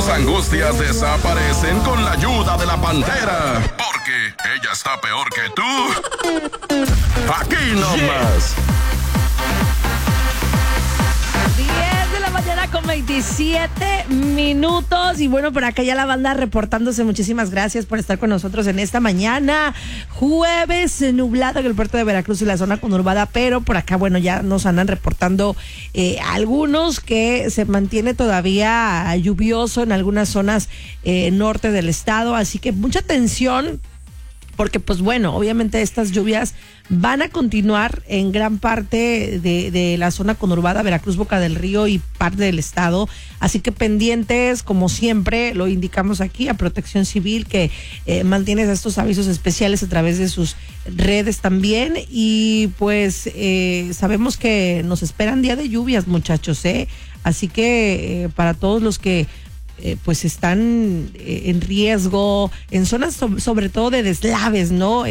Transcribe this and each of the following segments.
Angustias desaparecen con la ayuda de la Pantera, porque ella está peor que tú. Aquí nomás. 10 de la mañana con 27 minutos. Y bueno, por acá ya la banda reportándose. Muchísimas gracias por estar con nosotros en esta mañana. Jueves nublado en el puerto de Veracruz y la zona conurbada, pero por acá, bueno, ya nos andan reportando algunos que se mantiene todavía lluvioso en algunas zonas norte del estado. Así que mucha atención, porque pues bueno, obviamente estas lluvias van a continuar en gran parte de la zona conurbada, Veracruz, Boca del Río y parte del estado. Así que pendientes, como siempre, lo indicamos aquí a Protección Civil, que mantiene estos avisos especiales a través de sus redes también. Y pues sabemos que nos esperan día de lluvias, muchachos, así que para todos los que pues están en riesgo en zonas sobre todo de deslaves, ¿no?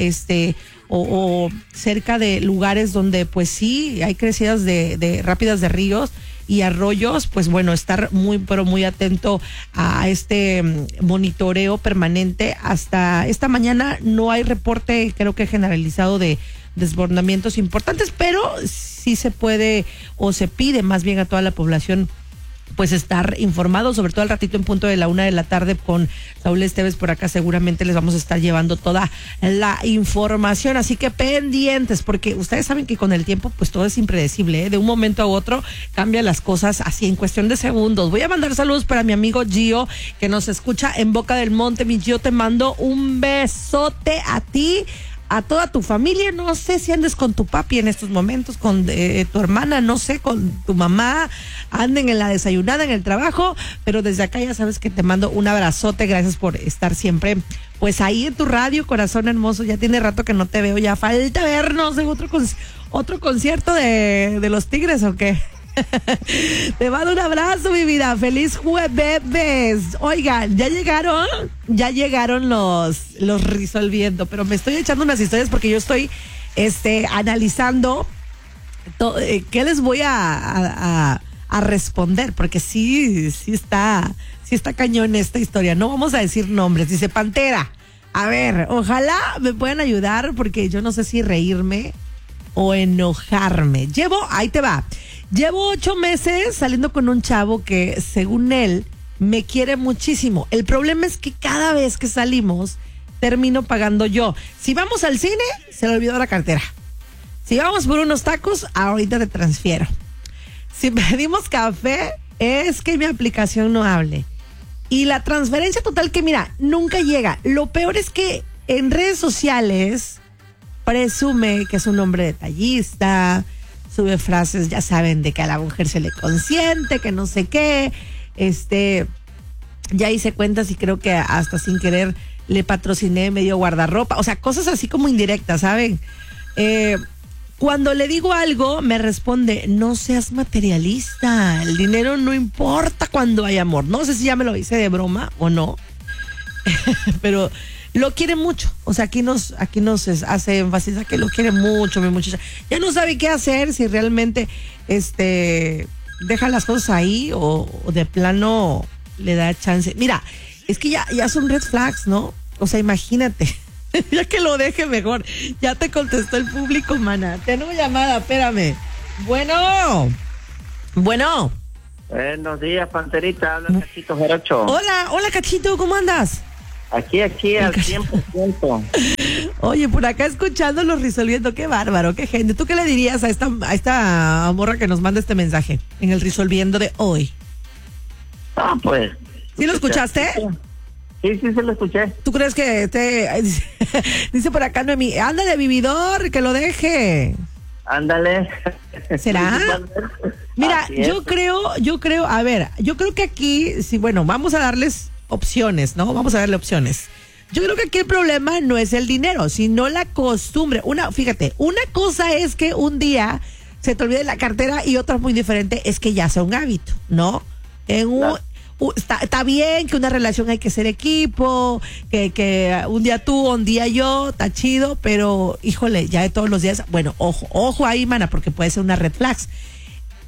O cerca de lugares donde pues sí hay crecidas de rápidas de ríos y arroyos, pues bueno, estar muy pero muy atento a este monitoreo permanente. Hasta esta mañana no hay reporte, creo que generalizado, de desbordamientos importantes, pero sí se puede o se pide más bien a toda la población pues estar informados, sobre todo al ratito en punto de la 1:00 p.m. con Saúl Esteves por acá. Seguramente les vamos a estar llevando toda la información, así que pendientes, porque ustedes saben que con el tiempo pues todo es impredecible, de un momento a otro cambian las cosas así en cuestión de segundos. Voy a mandar saludos para mi amigo Gio, que nos escucha en Boca del Monte. Mi Gio, te mando un besote a ti, a toda tu familia. No sé si andes con tu papi en estos momentos, con tu hermana, no sé, con tu mamá, anden en la desayunada, en el trabajo, pero desde acá ya sabes que te mando un abrazote. Gracias por estar siempre pues ahí en tu radio, corazón hermoso. Ya tiene rato que no te veo, ya falta vernos en otro concierto de los Tigres, ¿o qué? Te mando un abrazo, mi vida. Feliz jueves. Oigan, ya llegaron los resolviendo, pero me estoy echando unas historias porque yo estoy analizando qué les voy a responder, porque sí está cañón esta historia. No vamos a decir nombres. Dice Pantera, a ver, ojalá me puedan ayudar, porque yo no sé si reírme o enojarme. Ahí te va. Llevo 8 meses saliendo con un chavo que, según él, me quiere muchísimo. El problema es que cada vez que salimos, termino pagando yo. Si vamos al cine, se le olvidó la cartera. Si vamos por unos tacos, ahorita te transfiero. Si pedimos café, es que mi aplicación no hable. Y la transferencia total, que mira, nunca llega. Lo peor es que en redes sociales presume que es un hombre detallista, sube frases, ya saben, de que a la mujer se le consiente, que no sé qué. Ya hice cuentas y creo que hasta sin querer le patrociné medio guardarropa. O sea, cosas así como indirectas, ¿saben? Cuando le digo algo, me responde: no seas materialista, el dinero no importa cuando hay amor. No sé si ya me lo hice de broma o no, pero lo quiere mucho. O sea, aquí nos hace énfasis a que lo quiere mucho, mi muchacha. Ya no sabe qué hacer, si realmente deja las cosas ahí o de plano le da chance. Mira, es que ya son red flags, ¿no? O sea, imagínate. Ya que lo deje mejor. Ya te contestó el público, mana. Tengo llamada, espérame. Bueno. Buenos días, Panterita. Habla Cachito Jarocho. Hola, Cachito, ¿cómo andas? Aquí al 100%. Oye, por acá escuchando los resolviendo. Qué bárbaro, qué gente. ¿Tú qué le dirías a esta morra que nos manda este mensaje en el resolviendo de hoy? Pues. ¿Sí lo escuchaste? Sí, se lo escuché. ¿Tú crees que dice por acá Noemí, ándale, vividor, que lo deje? Ándale. ¿Será? Mira, yo creo, a ver, yo creo que aquí, sí, bueno, vamos a darles opciones, ¿no? Vamos a darle opciones. Yo creo que aquí el problema no es el dinero, sino la costumbre. Fíjate, una cosa es que un día se te olvide la cartera y otra muy diferente es que ya sea un hábito, ¿no? Está bien que una relación hay que ser equipo, que un día tú, un día yo, está chido, pero híjole, ya de todos los días, bueno, ojo ahí, mana, porque puede ser una red flags.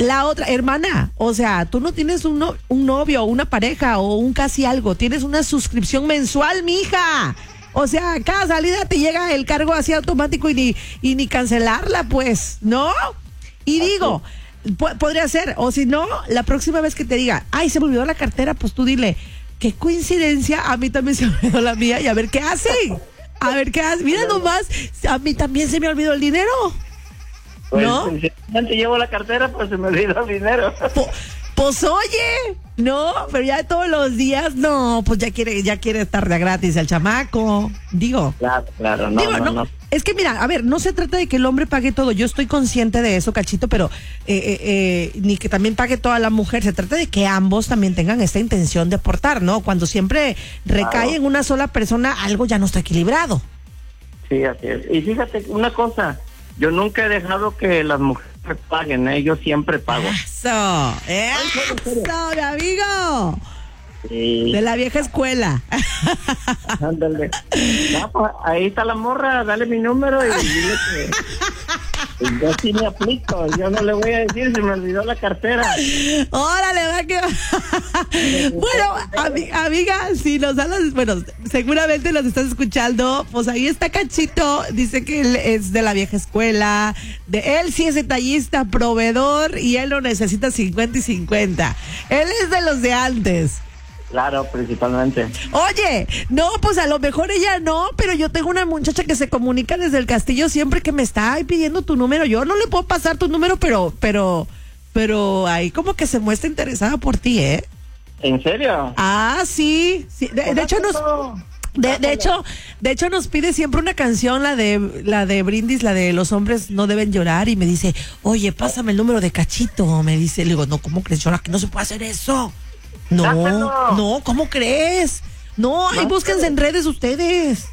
La otra, hermana, o sea, tú no tienes un novio, una pareja o un casi algo, tienes una suscripción mensual, mija. O sea, cada salida te llega el cargo así automático y ni cancelarla, pues, ¿no? Y digo, podría ser, o si no, la próxima vez que te diga, ay, se me olvidó la cartera, pues tú dile, qué coincidencia, a mí también se me olvidó la mía y a ver qué hace. A ver qué hace. Mira nomás, a mí también se me olvidó el dinero. Pues, ¿no? si antes llevo la cartera, pues se me olvidó el dinero. Pues oye, no, pero ya todos los días, no, pues ya quiere estar de gratis el chamaco. Digo. Claro, no. Es que mira, a ver, no se trata de que el hombre pague todo. Yo estoy consciente de eso, Cachito, pero ni que también pague toda la mujer. Se trata de que ambos también tengan esta intención de aportar, ¿no? Cuando siempre recae en una sola persona, algo ya no está equilibrado. Sí, así es. Y fíjate una cosa, yo nunca he dejado que las mujeres paguen, ¿eh? Yo siempre pago. Eso, mi amigo. Sí. De la vieja escuela. Ándale. No, pues, ahí está la morra, dale mi número y dile que yo sí me aplico. Yo no le voy a decir, se me olvidó la cartera. Órale, va que... Bueno, amiga, si nos hablas, bueno, seguramente nos estás escuchando, pues ahí está Cachito, dice que él es de la vieja escuela, él sí es detallista, proveedor, y él lo necesita 50 y 50. Él es de los de antes. Claro, principalmente. Oye, no, pues a lo mejor ella no, pero yo tengo una muchacha que se comunica desde el castillo siempre que me está pidiendo tu número. Yo no le puedo pasar tu número, pero ahí como que se muestra interesada por ti, ¿eh? ¿En serio? Ah, sí. De hecho nos pide siempre una canción, la de Brindis, la de Los hombres no deben llorar, y me dice, oye, pásame el número de Cachito. Me dice, le digo, no, ¿cómo crees, Chora, que no se puede hacer eso? No, ¿cómo crees? No, ahí búsquense en redes ustedes.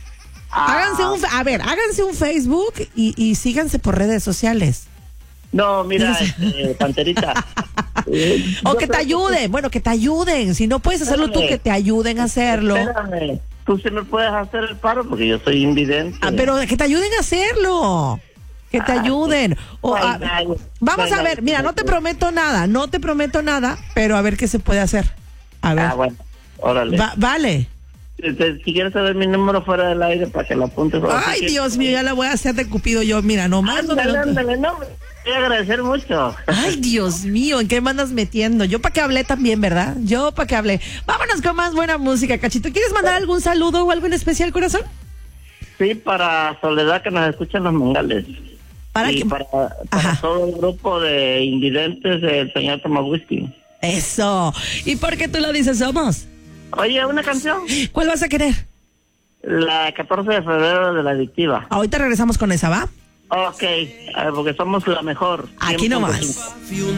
Háganse un Facebook y síganse por redes sociales. No, mira, Panterita. O que te ayuden, que te ayuden. Si no puedes hacerlo tú, que te ayuden a hacerlo. Espérame, tú sí me puedes hacer el paro porque yo soy invidente. Pero que te ayuden a hacerlo. Que te ayuden. Vamos a ver, mira, no te prometo nada, pero a ver qué se puede hacer. A ver. Bueno, órale. Vale. Si quieres saber mi número fuera del aire para que lo apuntes. Ay, Dios mío, ya la voy a hacer de Cupido yo, mira, nomás. Ándale, no, voy a agradecer mucho. Ay, Dios mío, ¿en qué me andas metiendo? Yo para que hablé también, ¿verdad? Vámonos con más buena música, Cachito. ¿Quieres mandar algún saludo o algo en especial, corazón? Sí, para Soledad, que nos escuchan los mangales. Para todo el grupo de invidentes del señor Toma Whisky. Eso. ¿Y por qué tú lo dices, somos? Oye, ¿una canción? ¿Cuál vas a querer? La 14 de febrero de La Adictiva. Ahorita regresamos con esa, ¿va? Ok, porque somos la mejor. Aquí nomás.